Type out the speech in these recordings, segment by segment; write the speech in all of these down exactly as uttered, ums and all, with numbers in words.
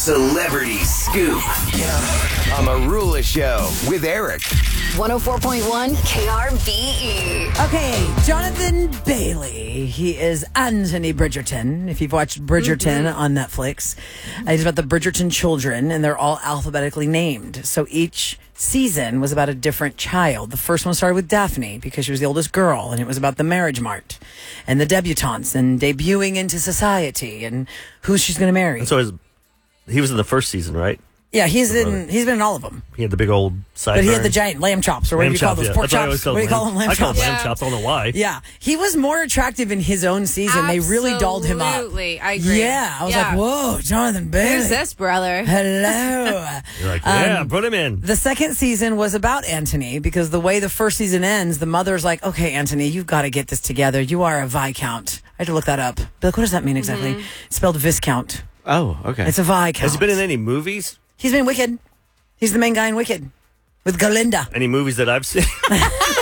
Celebrity Scoop on the Rula Show with Eric. one oh four point one K R B E. Okay, Jonathan Bailey. He is Anthony Bridgerton. If you've watched Bridgerton mm-hmm. on Netflix, uh, he's about the Bridgerton children, and they're all alphabetically named. So each season was about a different child. The first one started with Daphne because she was the oldest girl, and it was about the marriage mart and the debutantes and debuting into society and who she's going to marry. And so his, he was in the first season, right? Yeah, he's in. He's been in all of them. He had the big old side. But he had the giant lamb chops, or what do you call those? Yeah. Pork chops? What do you call them? Lamb I call chops. them lamb chops. I don't know why. Yeah, he was more attractive in his own season. Absolutely. They really dolled him up. Absolutely, I agree. Yeah, I was yeah. like, whoa, Jonathan Bailey. Who's this brother? Hello. You're like, yeah, um, put him in. The second season was about Antony because the way the first season ends, the mother's like, okay, Antony, you've got to get this together. You are a Viscount. I had to look that up. Be like, what does that mean exactly? Mm-hmm. It's spelled Viscount. Oh, okay. It's a Viscount. Has he been in any movies? He's been in Wicked. He's the main guy in Wicked with Galinda. Any movies that I've seen? so,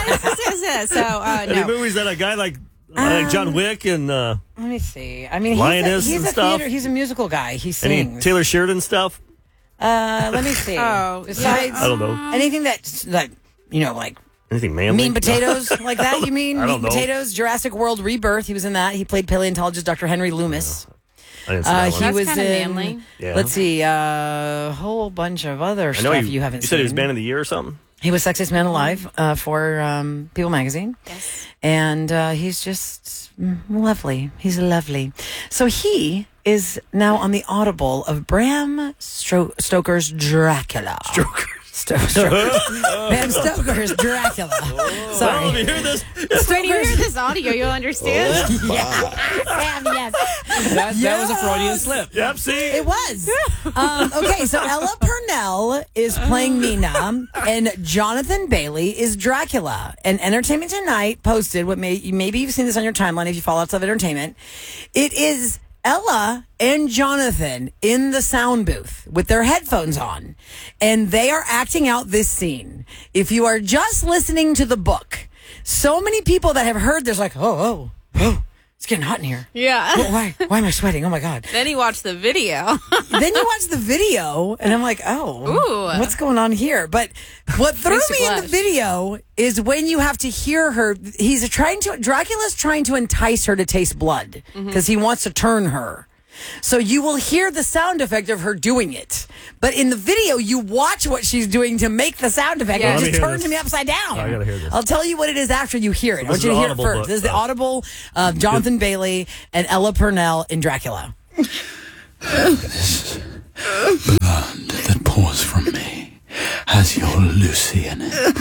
uh, Any no. movies that a guy like like Um, John Wick and uh, Let me see. I mean, he's Lioness a, he's and a stuff? theater. He's a musical guy. He any sings. Taylor Sheridan stuff? Uh, let me see. Oh, Besides I don't know. anything that, like, you know, like Anything manly? mean potatoes, like that. You mean I don't meat know. potatoes? Jurassic World Rebirth. He was in that. He played paleontologist Doctor Henry Loomis. I didn't see Uh, that he one. That's was kinda in. manly. Yeah. Let's see. A whole bunch of other I know stuff he, you haven't you seen. said he was Man of the Year or something? He was Sexiest Man Alive uh, for um, People Magazine. Yes. And uh, he's just mm, lovely. He's lovely. So he is now on the Audible of Bram Stro- Stoker's Dracula. Stoker. Sto- Stoker's. Bram Stoker's Dracula. Well, Sorry. if you hear this, When you hear this audio, you'll understand. Sam, yes. That, that was a Freudian slip. yep, see? It was. Um, okay, so Ella Purnell is playing Nina, and Jonathan Bailey is Dracula. And Entertainment Tonight posted what may maybe you've seen this on your timeline if you follow outside of entertainment. It is Ella and Jonathan in the sound booth with their headphones on, and they are acting out this scene. If you are just listening to the book, so many people that have heard this, like, oh, oh, oh, it's getting hot in here. Yeah. Oh, why? Why am I sweating? Oh my God. Then he watched the video. Then you watch the video, and I'm like, oh, Ooh. what's going on here? But what threw Makes you me in the blush. video is when you have to hear her. He's trying to, Dracula's trying to entice her to taste blood because he wants to turn her. So you will hear the sound effect of her doing it. But in the video, you watch what she's doing to make the sound effect. Yeah. And Let it me just hear turns this. me upside down. I gotta hear this. I'll tell you what it is after you hear it. I want This you is to hear the it Audible first. book, This is the though. Audible of Jonathan Bailey and Ella Purnell in Dracula. This blood that pours from me has your Lucy in it.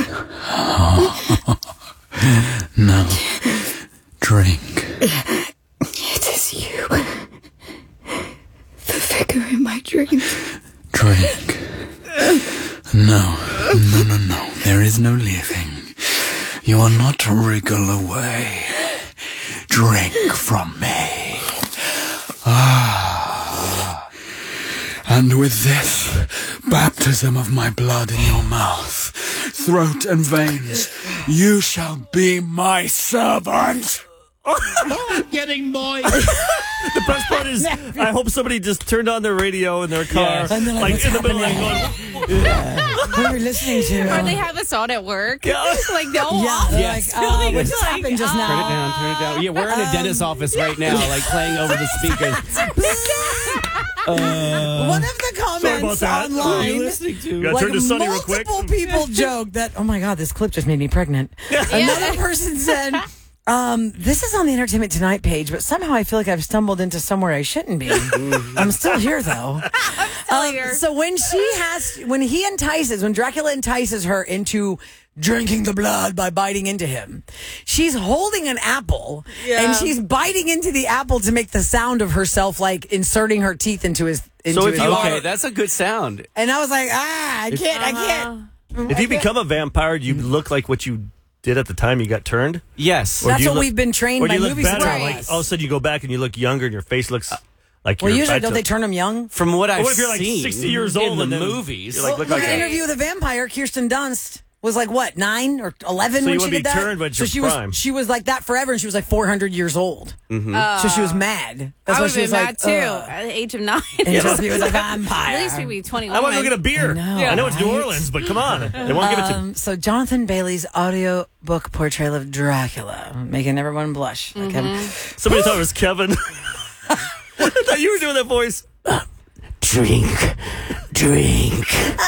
Now, drink. It is you. The figure in my dreams. Drink. No, no, no, no. There is no leaving. You are not to wriggle away. Drink from me. Ah. And with this baptism of my blood in your mouth, throat and veins, you shall be my servant. Getting moist. The best part is, I hope somebody just turned on their radio in their car, Yeah. And they're like, like "What's in the middle, like happening?" going, What are we listening to? Or they have us on at work. Yeah. Like, they'll Yeah, off. they're Yes. like, uh, what It's just like, happened just uh, Turn it now? down, turn it down. Yeah, we're in a dentist's office right now, like playing over the speakers. One of the Sorry about comments that. What are you online, listening to? Gotta like turn to Sunny real quick. multiple people joked that, oh my God, this clip just made me pregnant. Another person said, um, this is on the Entertainment Tonight page, but somehow I feel like I've stumbled into somewhere I shouldn't be. I'm still here, though. Um, here. so when she has, when he entices, when Dracula entices her into drinking the blood by biting into him, she's holding an apple and she's biting into the apple to make the sound of herself like inserting her teeth into his into So if his you body. Okay, that's a good sound. And I was like, ah, I can't, I can't. if you become a vampire, do you look like what you did at the time you got turned? Yes. Or do That's you what look- we've been trained Or do by you look movies to better? tell Like us. all of a sudden you go back and you look younger and your face looks like Well, you're usually back don't to- they turn them young? From what I've What if you're like seen sixty years in old the and then movies, you're like, Well, look look like at a- Interview with a Vampire, Kirsten Dunst. was like what, nine or eleven So when you she wanna did be that. turned when so you're she prime. was she was like that forever, and she was like four hundred years old. Mm-hmm. So she was mad. That's I why would she have was been like, mad too "Ugh." at the age of nine. And Josephine was like, vampire. At least maybe twenty-one. I want to go get a beer. I know, I know it's New right? Orleans, but come on. They won't give it to me. Um, so Jonathan Bailey's audio book portrayal of Dracula, making everyone blush. Like him. Somebody thought it was Kevin. I thought you were doing that voice. Drink, drink.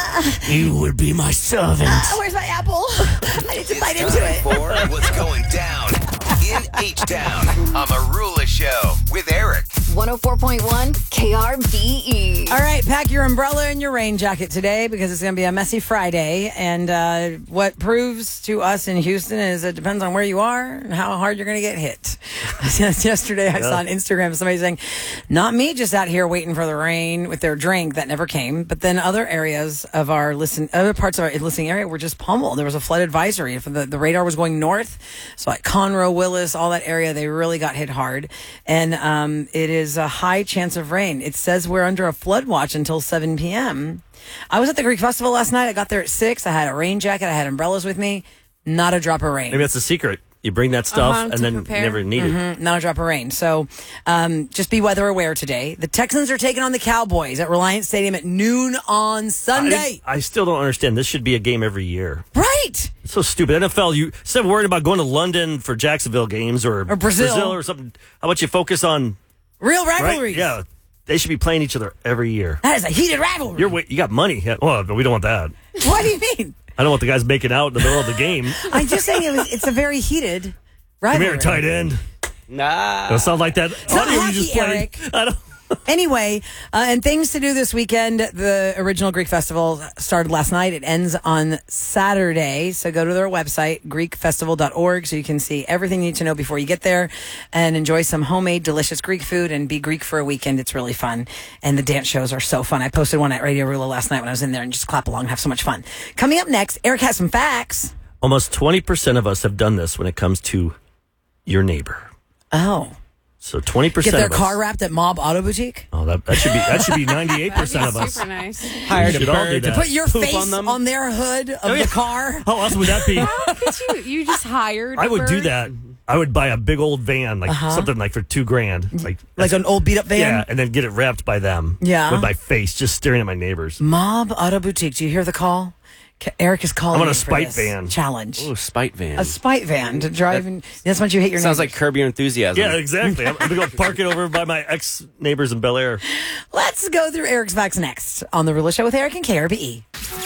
You would be my servant. Where's my apple? I need to bite into Time it. for what's going down in H-Town on Marula Show with Eric. one oh four point one K R B E. All right, pack your umbrella and your rain jacket today because it's going to be a messy Friday. And uh, what proves to us in Houston is it depends on where you are and how hard you're going to get hit. Yesterday, I saw on Instagram somebody saying, not me just out here waiting for the rain with their drink that never came, but then other areas of our listen, other parts of our listening area were just pummeled. There was a flood advisory. If the, the radar was going north, so like Conroe, Willis, all that area, they really got hit hard. And um, it is a high chance of rain. It says we're under a flood watch until seven p.m. I was at the Greek Festival last night. I got there at six. I had a rain jacket. I had umbrellas with me. Not a drop of rain. Maybe that's the secret. You bring that stuff Uh-huh, and to then prepare. you never need it. Mm, not a drop of rain. So um, just be weather aware today. The Texans are taking on the Cowboys at Reliance Stadium at noon on Sunday. I, I still don't understand. This should be a game every year. Right. It's so stupid. N F L, you instead of worrying about going to London for Jacksonville games or, Or Brazil. or something, how about you focus on Real right? rivalries. Yeah, they should be playing each other every year. That is a heated rivalry. You're wait, you got money. Yeah, well, but we don't want that. What do you mean? I don't want the guys making out in the middle of the game. I'm just saying it was, it's a very heated Come rivalry. here, tight end. Nah. That sound like that not audio hockey, you just played. Eric. I don't. Anyway, uh, and things to do this weekend. The original Greek Festival started last night. It ends on Saturday. So go to their website, greek festival dot org, so you can see everything you need to know before you get there and enjoy some homemade, delicious Greek food and be Greek for a weekend. It's really fun. And the dance shows are so fun. I posted one at Radio Rula last night when I was in there and just clap along and have so much fun. Coming up next, Eric has some facts. Almost twenty percent of us have done this when it comes to your neighbor. Oh. So twenty Get percent their of us. car wrapped at Mob Auto Boutique. Oh, that, that should be that should be ninety-eight percent of us. Super nice. Hired We a should all do bird to that. Put your poop face on them. on their hood of yeah. the car. How awesome would that be? How could you? You just hired. I a would do bird? that. I would buy a big old van, like something like for two grand, like Like an old beat up van. yeah, and then get it wrapped by them. Yeah. with my face just staring at my neighbors. Mob Auto Boutique. Do you hear the call? Ca- Eric is calling. I want a you for spite this van. challenge. Ooh, spite van. A spite van to drive. And that's what you hate your. Sounds like neighbors. Curb Your Enthusiasm. Yeah, exactly. I'm gonna go park it over by my ex neighbors in Bel Air. Let's go through Eric's facts next on the Rula Show with Eric and K R B E.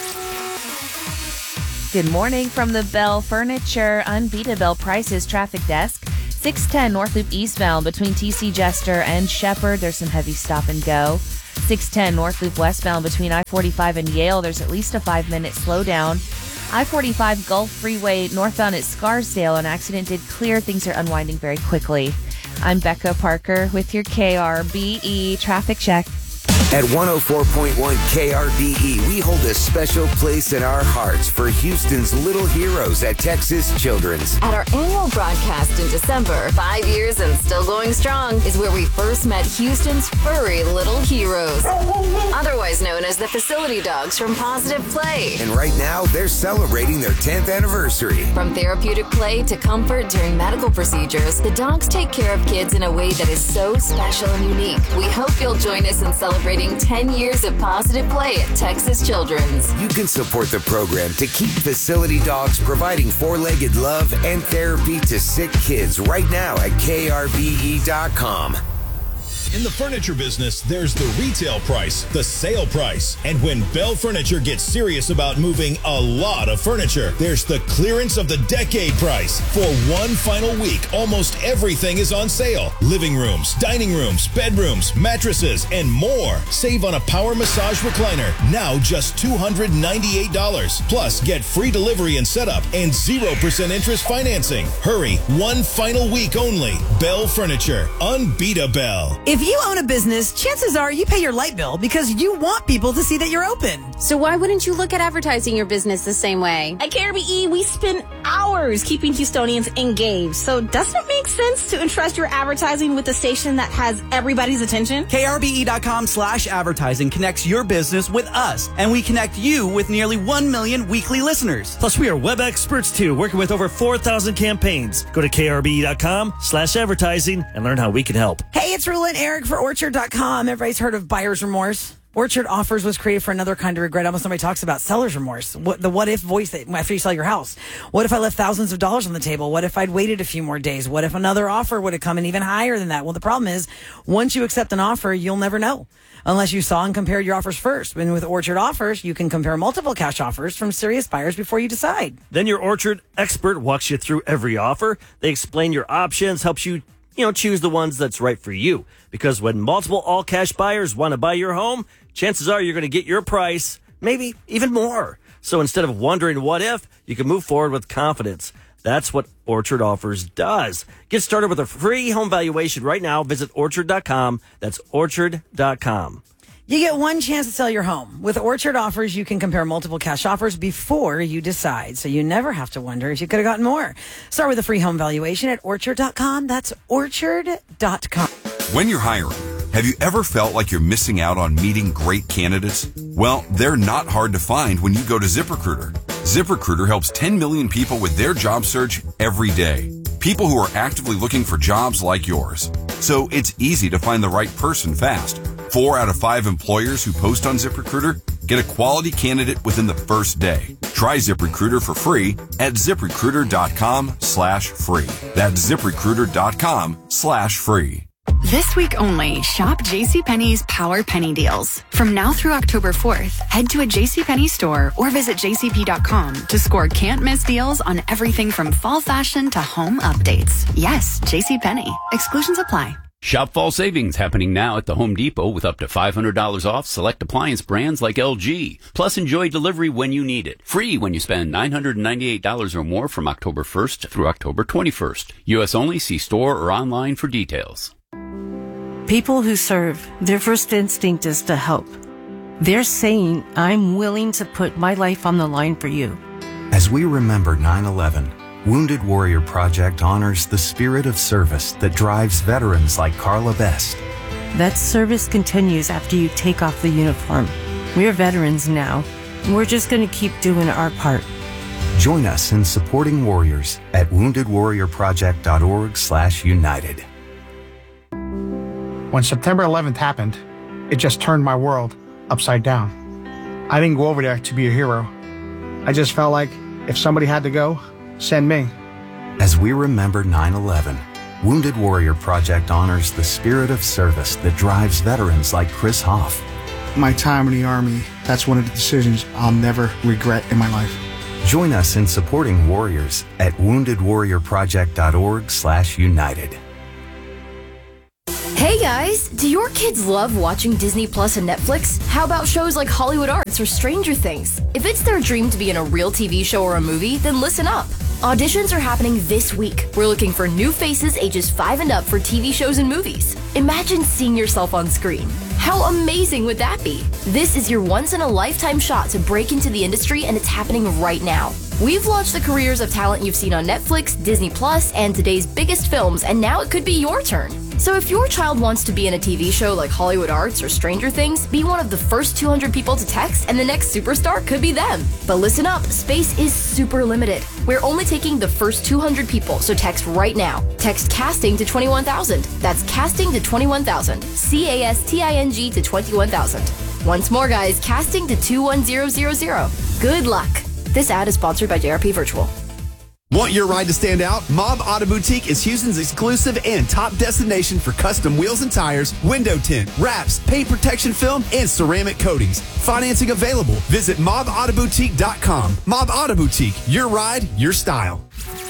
Good morning from the Bell Furniture Unbeatable Prices Traffic Desk. six ten North Loop eastbound between T C Jester and Shepherd. There's some heavy stop and go. six ten North Loop westbound between I forty-five and Yale. There's at least a five-minute slowdown. I forty-five Gulf Freeway northbound at Scarsdale. An accident did clear. Things are unwinding very quickly. I'm Becca Parker with your K R B E traffic check. At one oh four point one K R B E, we hold a special place in our hearts for Houston's little heroes at Texas Children's. At our annual broadcast in December, five years and still going strong, is where we first met Houston's furry little heroes, otherwise known as the facility dogs from Positive Play. And right now, they're celebrating their tenth anniversary. From therapeutic play to comfort during medical procedures, the dogs take care of kids in a way that is so special and unique. We hope you'll join us in celebrating ten years of Positive Play at Texas Children's. You can support the program to keep facility dogs providing four-legged love and therapy to sick kids right now at K R B E dot com. In the furniture business, there's the retail price, the sale price. And when Bell Furniture gets serious about moving a lot of furniture, there's the clearance of the decade price. For one final week, almost everything is on sale. Living rooms, dining rooms, bedrooms, mattresses, and more. Save on a power massage recliner, now just two hundred ninety-eight dollars. Plus, get free delivery and setup and zero percent interest financing. Hurry, one final week only. Bell Furniture. Unbeatable. If you own a business, chances are you pay your light bill because you want people to see that you're open. So why wouldn't you look at advertising your business the same way? At K R B E, we spend hours keeping Houstonians engaged. So doesn't it make sense to entrust your advertising with a station that has everybody's attention? K R B E dot com slash advertising connects your business with us, and we connect you with nearly one million weekly listeners. Plus, we are web experts too, working with over four thousand campaigns. Go to K R B E dot com slash advertising and learn how we can help. Hey, it's Rula and Eric for Orchard dot com. Everybody's heard of buyer's remorse. Orchard Offers was created for another kind of regret. Almost nobody talks about seller's remorse. What, the what if voice that after you sell your house. What if I left thousands of dollars on the table? What if I'd waited a few more days? What if another offer would have come in even higher than that? Well, the problem is once you accept an offer, you'll never know unless you saw and compared your offers first. And with Orchard Offers, you can compare multiple cash offers from serious buyers before you decide. Then your Orchard expert walks you through every offer. They explain your options, helps you You know, choose the ones that's right for you. Because when multiple all-cash buyers want to buy your home, chances are you're going to get your price, maybe even more. So instead of wondering what if, you can move forward with confidence. That's what Orchard Offers does. Get started with a free home valuation right now. Visit Orchard dot com. That's Orchard dot com. You get one chance to sell your home. With Orchard Offers, you can compare multiple cash offers before you decide, so you never have to wonder if you could have gotten more. Start with a free home valuation at Orchard dot com. That's Orchard dot com. When you're hiring, have you ever felt like you're missing out on meeting great candidates? Well, they're not hard to find when you go to ZipRecruiter. ZipRecruiter helps ten million people with their job search every day. People who are actively looking for jobs like yours. So it's easy to find the right person fast. Four out of five employers who post on ZipRecruiter get a quality candidate within the first day. Try ZipRecruiter for free at ZipRecruiter dot com slash free. That's ZipRecruiter dot com slash free. This week only, shop JCPenney's Power Penny deals. From now through October fourth, head to a JCPenney store or visit J C P dot com to score can't-miss deals on everything from fall fashion to home updates. Yes, JCPenney. Exclusions apply. Shop fall savings happening now at the Home Depot with up to five hundred dollars off select appliance brands like L G. Plus, enjoy delivery when you need it. Free when you spend nine hundred ninety-eight dollars or more from October first through October twenty-first. U S only. See store or online for details. People who serve, their first instinct is to help. They're saying, I'm willing to put my life on the line for you. As we remember nine eleven, Wounded Warrior Project honors the spirit of service that drives veterans like Carla Best. That service continues after you take off the uniform. We're veterans now. We're just going to keep doing our part. Join us in supporting warriors at wounded warrior project dot org slash united. When September eleventh happened, it just turned my world upside down. I didn't go over there to be a hero. I just felt like if somebody had to go, send me. As we remember nine eleven, Wounded Warrior Project honors the spirit of service that drives veterans like Chris Hoff. My time in the Army, that's one of the decisions I'll never regret in my life. Join us in supporting warriors at wounded warrior project dot org slash united. Hey guys, do your kids love watching Disney Plus and Netflix? How about shows like Hollywood Arts or Stranger Things? If it's their dream to be in a real T V show or a movie, then listen up. Auditions are happening this week. We're looking for new faces ages five and up for T V shows and movies. Imagine seeing yourself on screen. How amazing would that be? This is your once-in-a-lifetime shot to break into the industry, and it's happening right now. We've launched the careers of talent you've seen on Netflix, Disney Plus, and today's biggest films, and now it could be your turn. So if your child wants to be in a T V show like Hollywood Arts or Stranger Things, be one of the first two hundred people to text, and the next superstar could be them. But listen up, space is super limited. We're only taking the first two hundred people, so text right now. Text casting to twenty-one thousand. That's casting to twenty-one thousand. C A S T I N G to twenty-one thousand. Once more, guys, casting to two one zero zero zero. Good luck. This ad is sponsored by J R P Virtual. Want your ride to stand out? Mob Auto Boutique is Houston's exclusive and top destination for custom wheels and tires, window tint, wraps, paint protection film, and ceramic coatings. Financing available. Visit mob auto boutique dot com. Mob Auto Boutique, your ride, your style.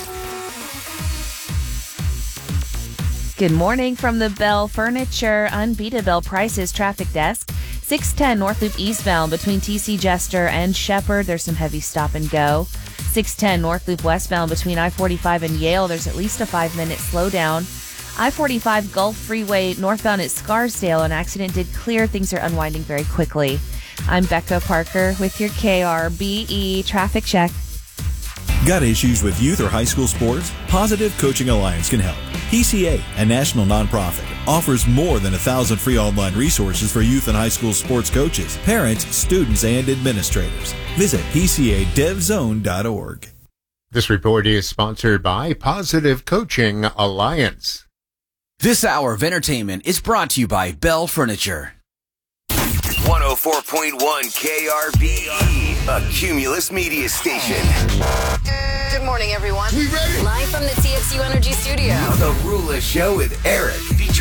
Good morning from the Bell Furniture Unbeatable Prices traffic desk. six ten North Loop eastbound between T C Jester and Shepherd. There's some heavy stop and go. six ten North Loop westbound between I forty-five and Yale. There's at least a five-minute slowdown. I forty-five Gulf Freeway northbound at Scarsdale. An accident did clear. Things are unwinding very quickly. I'm Becca Parker with your K R B E traffic check. Got issues with youth or high school sports? Positive Coaching Alliance can help. P C A, a national nonprofit, offers more than a thousand free online resources for youth and high school sports coaches, parents, students, and administrators. Visit P C A dev zone dot org. This report is sponsored by Positive Coaching Alliance. This hour of entertainment is brought to you by Bell Furniture. one oh four point one K R B E, a Cumulus media station. Good morning, everyone. We ready? Live from the T X U Energy Studio. The Rula Show with Eric,